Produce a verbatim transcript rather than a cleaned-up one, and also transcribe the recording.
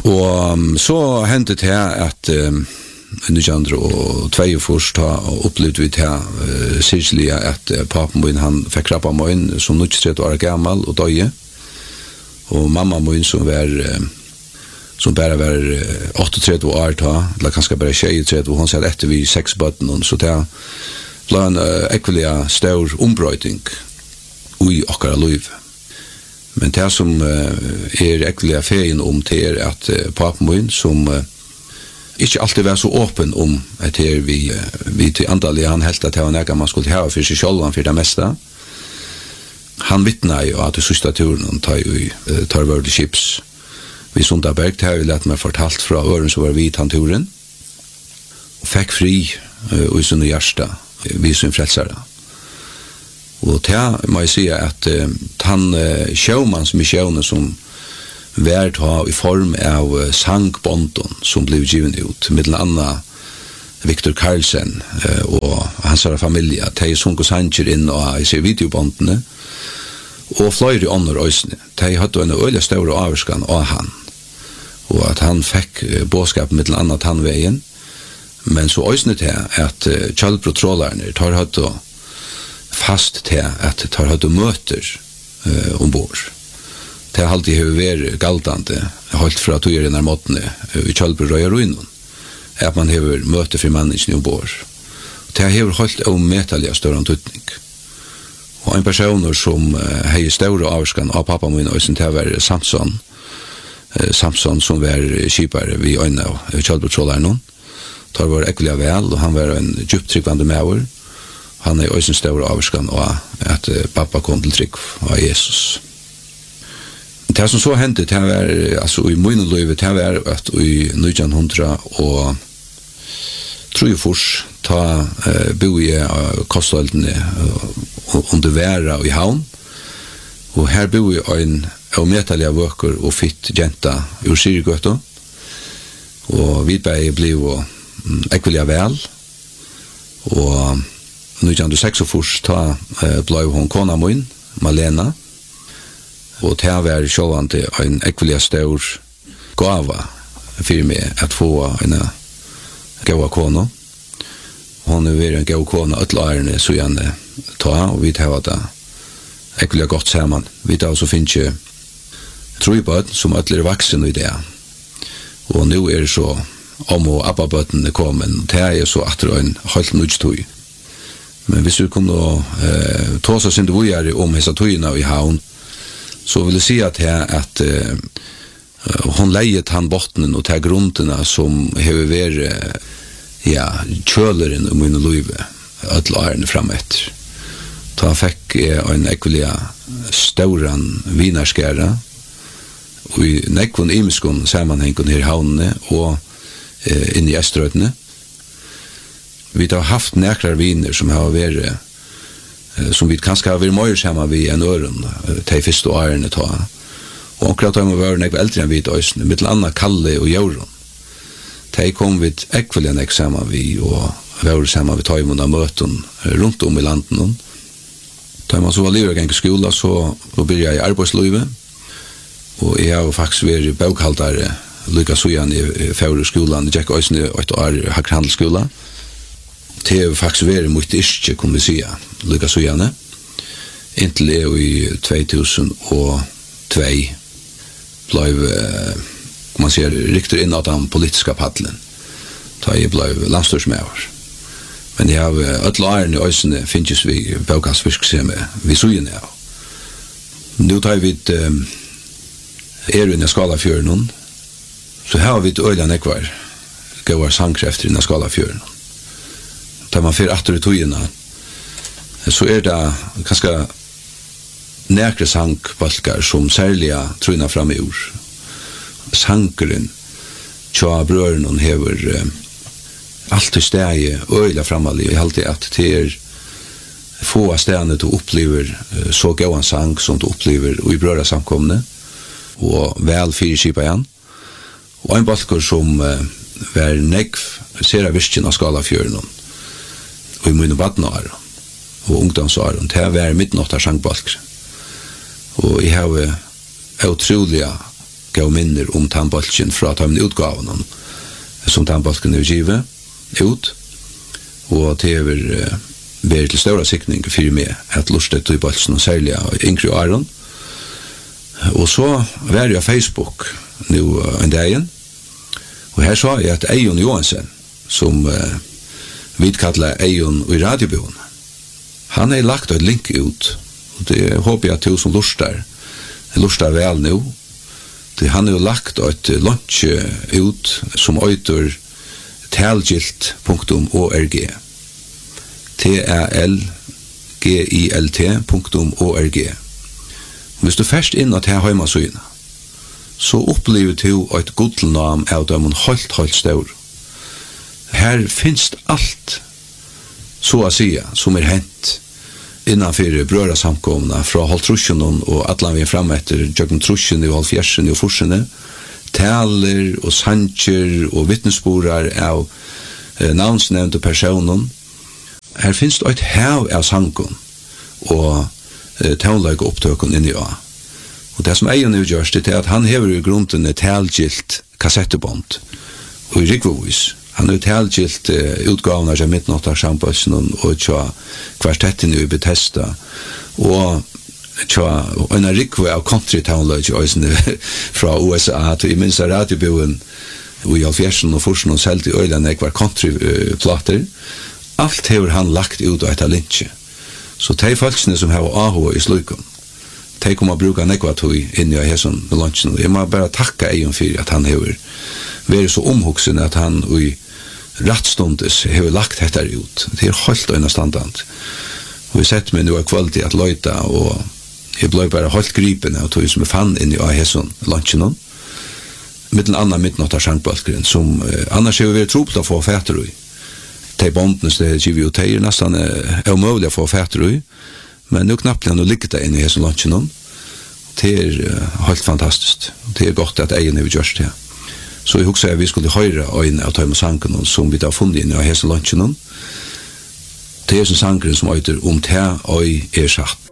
Og um, så hendte det her at um, nitjan två först har upplevt vi det uh, särskilt att uh, pappan min han fick krabba min som nittiotrettio år gammal och döje. Och mamma min som var uh, som bara var uh, åttiotrettio år ta, eller kanske bara tjugotrettio, hon sa efter vi sex barn så där blev en uh, ekviliga stor ombrötning i åkara liv. Men det som uh, är ekviliga fejen om det är att uh, pappan min som uh, ikke alltid var så åpen om at her vi, vi til antallet han helt at det var nægget man skulle ha for seg selv for det meste. Han vittnet jo at det siste turen tar jo tar World Ships vi Sundaberg, det har vi lett meg fortalt fra øren som var vidt han turen og fikk fri uh, i sunne hjärsta vi som frelsere. Og det må jeg si at uh, han uh, sjømannsmissionen som vært ha i form av uh, sangbånden som blev givet ut, mellom annet Victor Carlsen uh, og hans familie, de sunk og sanger inn og i ser videobåndene, og flere andre øysene. De hadde en øyelig større avskan av han, og at han fikk uh, bådskap mellom annet tannveien, men så øysene til at uh, kjallprotrålerne tar hadde fast til at tar hadde møter uh, ombord. Det har alltid vært galtande, holdt fra tøyere nær måtene i Kjallbro Røya Ruinen, at man har møte for menneskene ombord. Det har holdt av metalliga større antutning. Og en person som uh, har større avskan av pappa min, og som det var Samson, uh, Samson som var kjipare vi øyne av Kjallbro-trolleren. Det var ekkelig vel, og han var en djuptrykkvande maver. Han er også større avskan av at uh, pappa kom til trykk av Jesus. Det som så hendte, det var, altså i min liv, det var at i nitton og tror først, ta uh, bo i uh, kostholdene uh, under væra i havn, og her bo i en av metalliga vøker og fitt jenta ur Syrgøtta, og vi bare ble um, ekvelig vel, og nitton og seksogfyrre ta uh, ble hun kona min, Malena, og det var sjåvande en ekvelig stor gava for meg at få en gava kona. Hon er vært en gava kona utlærende så gjerne ta, og vi tar det ekvelig godt sammen. Vi tar også finnes ikke trobød som utlærer vaksen i det. Og nå er det så om og abbabødene kommet, det er så at det er en helt nødstøy. Men hvis vi kunne eh, ta oss sin dvågjere om hese tøyene i havn, så vil jeg si at, jeg, at uh, hun leiet han bottenen og til gruntene som har vært ja, kjøleren om mine livet, alle årene frem etter. Da fikk jeg en ekvelig støren vinerskære, og i nekvån imiskån sammenhengen her i havnene og uh, inne i Estrøtene. Vi har haft nekrar viner som har vært som vi kanskje har vært mer sammen vi en øren til første årene ta. Og akkurat har vi vært nekve eldre enn vi til Øysene, mitt annet Kalle og Jauron. De kom vi ekvelig enn ekve sammen vi, og vært sammen vi tar imot av møten rundt om i landen. Da man så var livet gang i skolen, så begynte jeg i arbeidslivet, og jeg har faktisk vært bøkhaltere lykkes så igjen i Fjord skolen, i Jack Øysene, og et år Hakker Handelsskolen. Det har faktisk vært mot ikke, kunne vi si, lykkes så gjerne. Inntil jeg i två tusen og två ble, man sier, riktig inn av den politiske paddelen. Da jeg ble landstørsmøver. Men jeg har ødel æren i øysene finnes vi bøkhalsvirksomhet vi sugene av. Nå tar vi et er i Skalafjøren, så har vi et øyne nekvar, gøyere sangkrefter i Skalafjøren. Da man fer atter i tøyene, så er det ganske nekre sangbalkar som særlig trøyner fram i ord. Sangeren, tja brøren og hever uh, alt i stegi, øyla framallig, jeg halte at det er få av stegene du opplever uh, så gøy en sang som du opplever og i brøra samkomne, og vel fire kipa igjen. Og en balkar som uh, var nekv, ser av virkjen av Skalafjøren, og i mine badnåren, og ungdomsåren, det har vært midtnåttar sangbalkar. Og jeg har utrolig gav minner om tannbolken fra ta min utgaven som tannbolken er givet ut, og det er uh, vært til større sikning for meg at lustet i bolken og særlig av yngre åren. Og så var jeg Facebook nå uh, en dagen, og her sa jeg at Eion Johansen, som uh, vidkallet Eion i radiobuen, han har lagt et link ut, og det håper jeg at du som lustar, lustar vel nå. Det han har lagt et lunch ut som øyter talgilt punktum org. T A L G I L T punktum org. Hvis du først inn at her hjemme søgene, så opplever du et godtelnam av dem helt, helt stør. Her finnes alt, så å si, som er hent innanfor brørasamkomna fra halvtrusjonen og atlan vi fram etter jøkken trusjonen og halvfjersen og forsene, taler og sanger og vittnesborar av eh, navnsnevnte personen. Her finnes det et hav av sangen og eh, taunleik opptøkken inni av. Og det som Eion nu gjørs, det er at han hever i grunden et talgilt kassettebånd og i rikvovis. Han har talgilt uh, utgavene av midtnåttar sambølsen og tja kvartetten i Bethesda og tja en rikve av country-townløg fra U S A til i minsta radiobuen og i halvfjersen og forsen og selv i Øyland ekvar country-plater. Alt hever han lagt ut av et linkje. Så de falskene som har aho i slukken, de kommer å bruke nekva tog inn i hesson lunchen. Jeg må bare takka Eion for at han hever vært så omhuksende at han i rattstundes har lagt dette ut. Det er helt øynestandant. Og vi setter meg nå av kvalitet at løyta, og jeg ble bare helt gripende av tog som jeg fann inn i hesson lunchen. Mittelen annan midtnåttar sangbalkeren, som eh, annars har vi vært tropelt å få fæter i. De bondene som det giver jo til, er nesten eh, umulig å få fæter i, men nå knappt han å ligge der inn i hesson lunchen. Det er eh, helt fantastisk. Det er godt at Eion har gjort det. Så jeg husker at vi skulle høre øynene av tøyme sangen som vi da har funnet inn i hese lunsjen. Det er som sangen som øyter om te øy er satt.